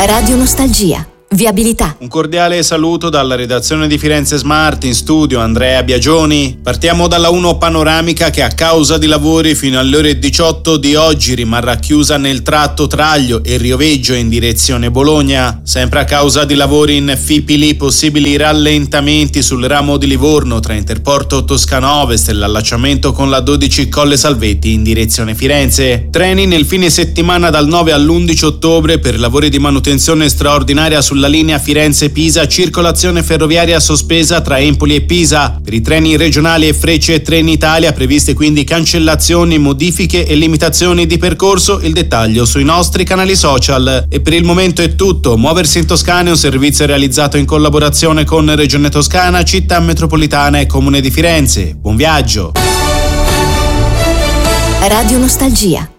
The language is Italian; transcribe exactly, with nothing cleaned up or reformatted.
Radio Nostalgia. Viabilità. Un cordiale saluto dalla redazione di Firenze Smart, in studio Andrea Biagioni. Partiamo dalla uno Panoramica, che a causa di lavori fino alle ore diciotto di oggi rimarrà chiusa nel tratto Traglio e Rioveggio in direzione Bologna. Sempre a causa di lavori in Fipili, possibili rallentamenti sul ramo di Livorno tra Interporto Toscano Ovest e l'allacciamento con la dodici Colle Salvetti in direzione Firenze. Treni nel fine settimana dal nove all'undici ottobre per lavori di manutenzione straordinaria sulla linea Firenze-Pisa, circolazione ferroviaria sospesa tra Empoli e Pisa. Per i treni regionali e Frecce e Trenitalia previste quindi cancellazioni, modifiche e limitazioni di percorso. Il dettaglio sui nostri canali social. E per il momento è tutto. Muoversi in Toscana è un servizio realizzato in collaborazione con Regione Toscana, Città Metropolitana e Comune di Firenze. Buon viaggio! Radio Nostalgia.